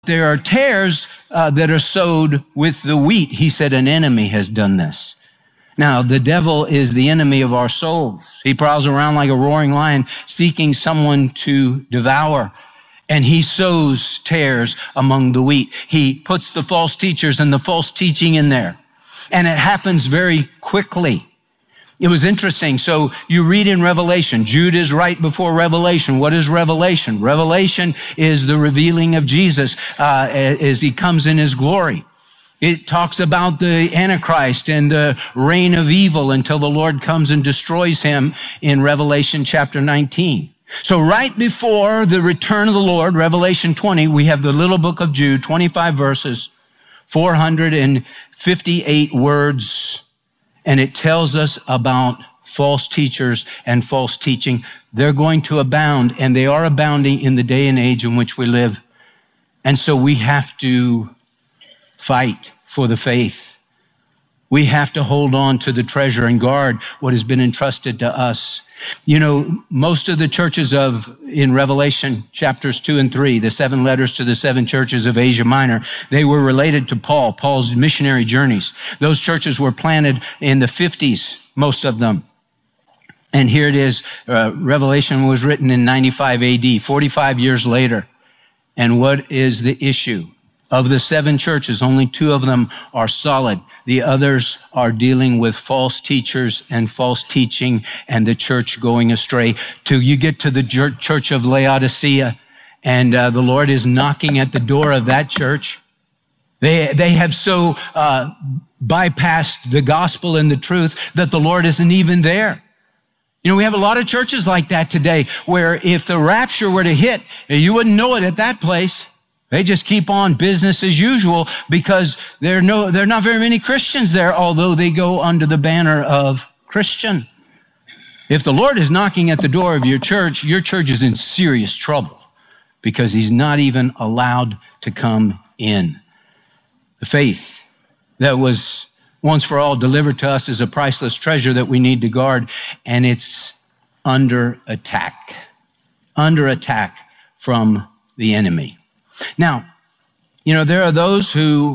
there are tares that are sowed with the wheat. He said an enemy has done this. Now, the devil is the enemy of our souls. He prowls around like a roaring lion, seeking someone to devour. And he sows tares among the wheat. He puts the false teachers and the false teaching in there. And it happens very quickly. It was interesting. So you read in Revelation, Jude is right before Revelation. What is Revelation? Revelation is the revealing of Jesus as he comes in his glory. It talks about the Antichrist and the reign of evil until the Lord comes and destroys him in Revelation chapter 19. So right before the return of the Lord, Revelation 20, we have the little book of Jude, 25 verses, 458 words, and it tells us about false teachers and false teaching. They're going to abound, and they are abounding in the day and age in which we live. And so we have to fight for the faith. We have to hold on to the treasure and guard what has been entrusted to us. You know, most of the churches in Revelation chapters 2 and 3, the 7 letters to the 7 churches of Asia Minor, they were related to Paul's missionary journeys. Those churches were planted in the 50s, most of them. And here it is, Revelation was written in 95 AD, 45 years later. And what is the issue? Of the 7 churches, only 2 of them are solid. The others are dealing with false teachers and false teaching and the church going astray. Till you get to the church of Laodicea, and the Lord is knocking at the door of that church. They have so bypassed the gospel and the truth that the Lord isn't even there. You know, we have a lot of churches like that today, where if the rapture were to hit, you wouldn't know it at that place. They just keep on business as usual because there are not very many Christians there, although they go under the banner of Christian. If the Lord is knocking at the door of your church is in serious trouble because he's not even allowed to come in. The faith that was once for all delivered to us is a priceless treasure that we need to guard, and it's under attack from the enemy. Now, you know, there are those who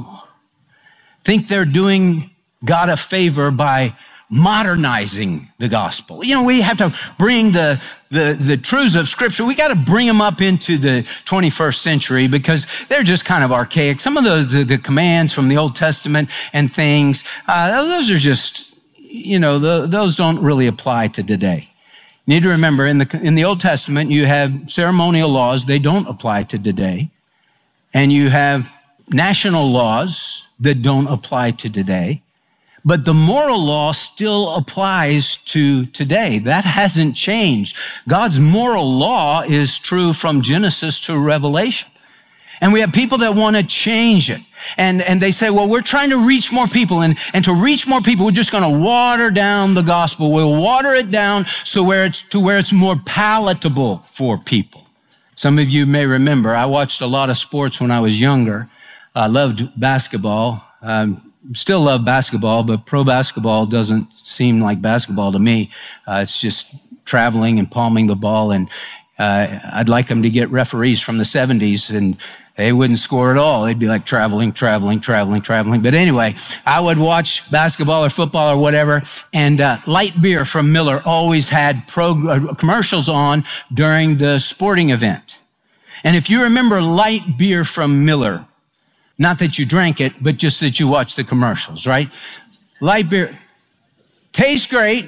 think they're doing God a favor by modernizing the gospel. You know, we have to bring the truths of Scripture. We got to bring them up into the 21st century because they're just kind of archaic. Some of the commands from the Old Testament and things, those are just, you know, those don't really apply to today. You need to remember, in the Old Testament, you have ceremonial laws. They don't apply to today. And you have national laws that don't apply to today, but the moral law still applies to today. That hasn't changed. God's moral law is true from Genesis to Revelation. And we have people that want to change it. And they say, well, we're trying to reach more people. And to reach more people, we're just going to water down the gospel. We'll water it down where it's more palatable for people. Some of you may remember, I watched a lot of sports when I was younger. I loved basketball. Still love basketball, but pro basketball doesn't seem like basketball to me. It's just traveling and palming the ball. And I'd like them to get referees from the 70s, and they wouldn't score at all. They'd be like traveling. But anyway, I would watch basketball or football or whatever, and light beer from Miller always had commercials on during the sporting event. And if you remember light beer from Miller, not that you drank it, but just that you watched the commercials, right? Light beer tastes great,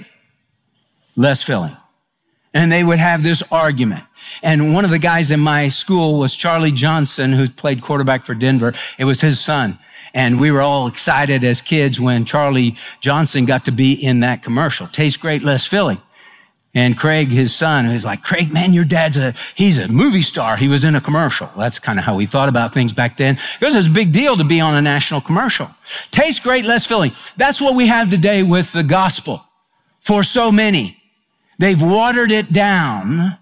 less filling. And they would have this argument. And one of the guys in my school was Charlie Johnson, who played quarterback for Denver. It was his son. And we were all excited as kids when Charlie Johnson got to be in that commercial. Tastes great, less filling. And Craig, his son, was like, Craig, man, your he's a movie star. He was in a commercial. That's kind of how we thought about things back then. It was a big deal to be on a national commercial. Tastes great, less filling. That's what we have today with the gospel for so many. They've watered it down.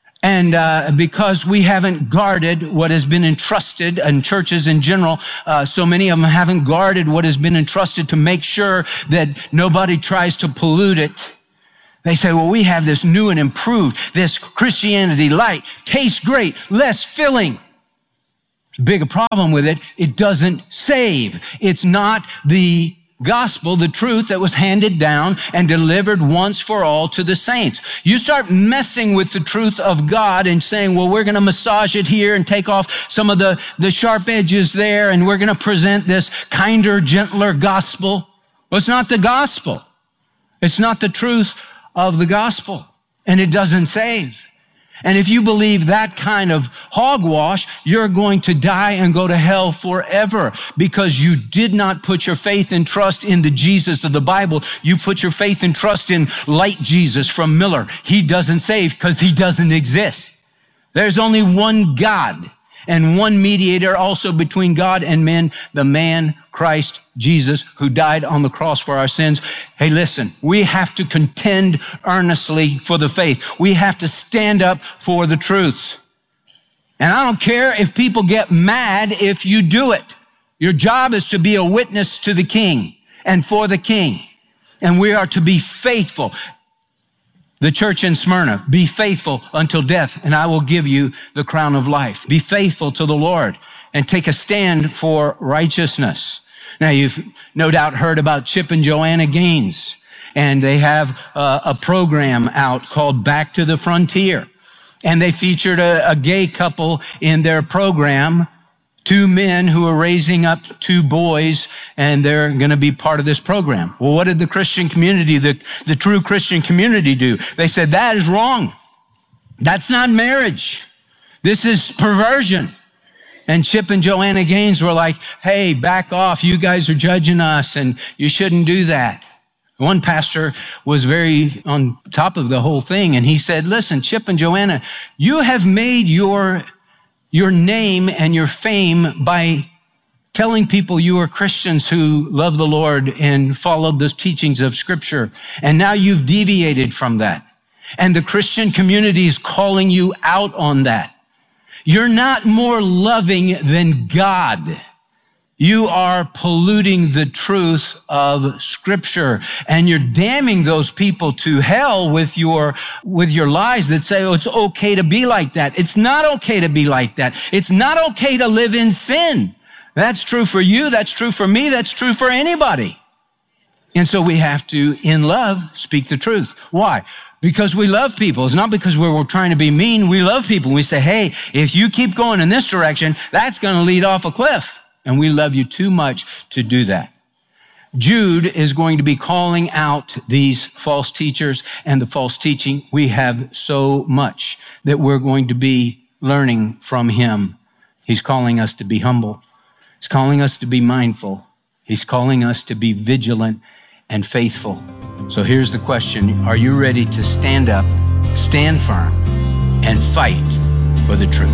And because we haven't guarded what has been entrusted, and churches in general, so many of them haven't guarded what has been entrusted to make sure that nobody tries to pollute it. They say, well, we have this new and improved, this Christianity light, tastes great, less filling. Bigger problem with it, it doesn't save. It's not the gospel, the truth that was handed down and delivered once for all to the saints. You start messing with the truth of God and saying, well, we're going to massage it here and take off some of the sharp edges there, and we're going to present this kinder, gentler gospel. Well, it's not the gospel. It's not the truth of the gospel, and it doesn't save. And if you believe that kind of hogwash, you're going to die and go to hell forever because you did not put your faith and trust in the Jesus of the Bible. You put your faith and trust in light Jesus from Miller. He doesn't save because he doesn't exist. There's only one God and one mediator also between God and men, the man Christ Jesus, who died on the cross for our sins. Hey, listen, we have to contend earnestly for the faith. We have to stand up for the truth. And I don't care if people get mad if you do it. Your job is to be a witness to the King and for the King. And we are to be faithful. The church in Smyrna, be faithful until death, and I will give you the crown of life. Be faithful to the Lord and take a stand for righteousness. Now, you've no doubt heard about Chip and Joanna Gaines, and they have a program out called Back to the Frontier. And they featured a gay couple in their program, two men who are raising up two boys, and they're going to be part of this program. Well, what did the Christian community, the true Christian community do? They said, that is wrong. That's not marriage. This is perversion. And Chip and Joanna Gaines were like, hey, back off. You guys are judging us, and you shouldn't do that. One pastor was very on top of the whole thing, and he said, listen, Chip and Joanna, you have made your name and your fame by telling people you are Christians who love the Lord and followed the teachings of Scripture. And now you've deviated from that. And the Christian community is calling you out on that. You're not more loving than God. You are polluting the truth of Scripture, and you're damning those people to hell with your lies that say, oh, it's okay to be like that. It's not okay to be like that. It's not okay to live in sin. That's true for you. That's true for me. That's true for anybody. And so we have to, in love, speak the truth. Why? Because we love people. It's not because we're trying to be mean. We love people. We say, hey, if you keep going in this direction, that's going to lead off a cliff. And we love you too much to do that. Jude is going to be calling out these false teachers and the false teaching. We have so much that we're going to be learning from him. He's calling us to be humble. He's calling us to be mindful. He's calling us to be vigilant and faithful. So here's the question. Are you ready to stand up, stand firm, and fight for the truth?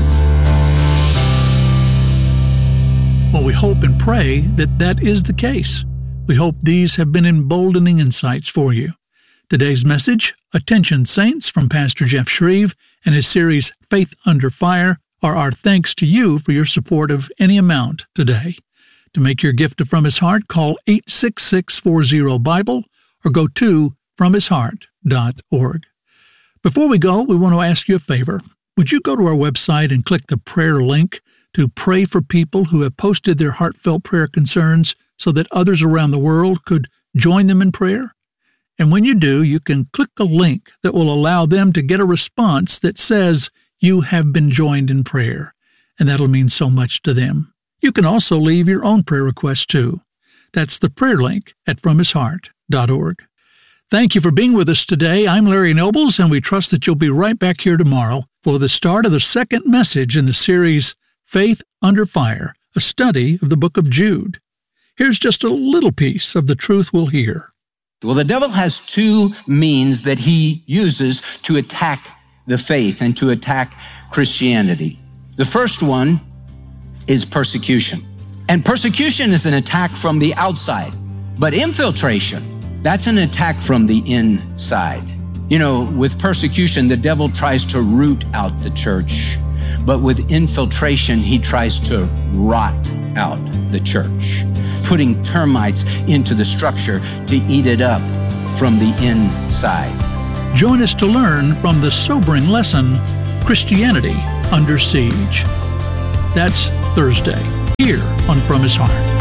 Well, we hope and pray that that is the case. We hope these have been emboldening insights for you. Today's message, Attention Saints, from Pastor Jeff Shreve and his series Faith Under Fire, are our thanks to you for your support of any amount today. To make your gift of From His Heart, call 866-40-BIBLE or go to FromHisHeart.org. Before we go, we want to ask you a favor. Would you go to our website and click the prayer link to pray for people who have posted their heartfelt prayer concerns so that others around the world could join them in prayer? And when you do, you can click a link that will allow them to get a response that says you have been joined in prayer, and that'll mean so much to them. You can also leave your own prayer request too. That's the prayer link at FromHisHeart.org. Thank you for being with us today. I'm Larry Nobles, and we trust that you'll be right back here tomorrow for the start of the second message in the series Faith Under Fire, a study of the book of Jude. Here's just a little piece of the truth we'll hear. Well, the devil has two means that he uses to attack the faith and to attack Christianity. The first one is persecution. And persecution is an attack from the outside, but infiltration, that's an attack from the inside. You know, with persecution, the devil tries to root out the church. But with infiltration, he tries to rot out the church, putting termites into the structure to eat it up from the inside. Join us to learn from the sobering lesson, Christianity Under Siege. That's Thursday, here on From His Heart.